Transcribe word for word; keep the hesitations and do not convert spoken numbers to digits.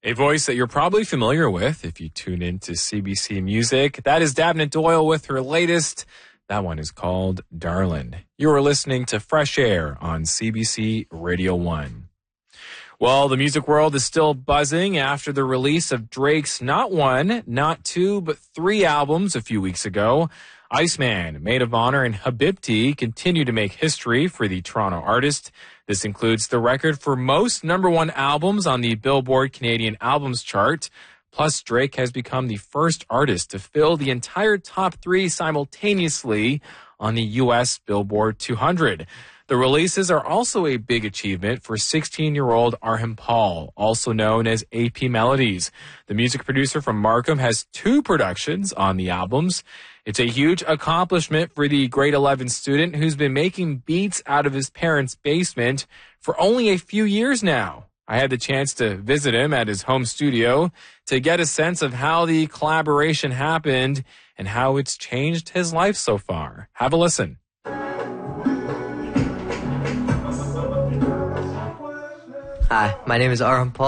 A voice that you're probably familiar with if you tune into C B C Music. That is Dabnett Doyle with her latest. That one is called Darlin'. You are listening to Fresh Air on C B C Radio one. Well, the music world is still buzzing after the release of Drake's not one, not two, but three albums a few weeks ago. Iceman, Maid of Honor, and Habibti continue to make history for the Toronto artist. This includes the record for most number one albums on the Billboard Canadian Albums chart. Plus, Drake has become the first artist to fill the entire top three simultaneously on the U S Billboard two hundred. The releases are also a big achievement for sixteen-year-old Arham Paul, also known as A P Melodies. The music producer from Markham has two productions on the albums. It's a huge accomplishment for the grade eleven student who's been making beats out of his parents' basement for only a few years now. I had the chance to visit him at his home studio to get a sense of how the collaboration happened and how it's changed his life so far. Have a listen. Hi, my name is Arham Paul.